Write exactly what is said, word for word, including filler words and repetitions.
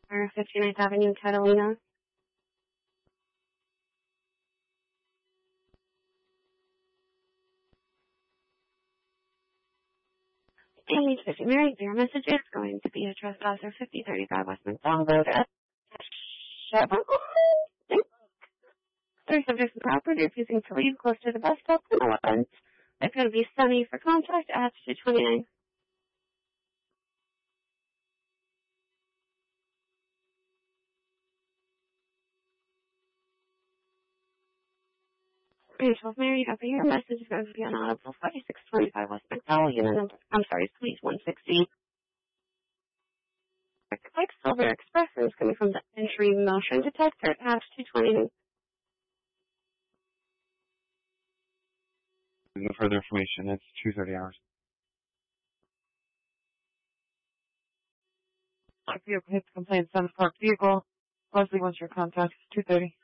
or fifty-ninth Avenue, Catalina. eight fifty Mary, your message is going to be a trespasser, fifty thirty-five West McDonald Road at Chevron. Three subjects in property refusing to leave close to the bus stop and eleven. It's going to be sunny for contact at two twenty-nine. twelve Mary, after your message is going to be on audible forty-six twenty-five West McDowell, unit number, I'm sorry, please, one sixty. Like Silver Express is coming from the entry motion detector at two twenty-nine. No further information. It's two thirty hours. If you hit the complaint, send the parked vehicle. Leslie wants your contact. two thirty.